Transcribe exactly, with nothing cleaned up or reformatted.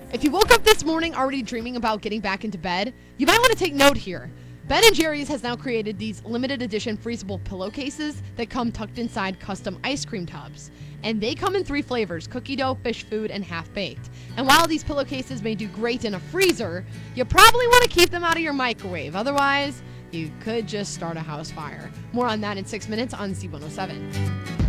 If you woke up this morning already dreaming about getting back into bed, you might want to take note here. Ben and Jerry's has now created these limited edition freezable pillowcases that come tucked inside custom ice cream tubs. And they come in three flavors, cookie dough, fish food, and half-baked. And while these pillowcases may do great in a freezer, you probably want to keep them out of your microwave. Otherwise, you could just start a house fire. More on that in six minutes on Z one oh seven.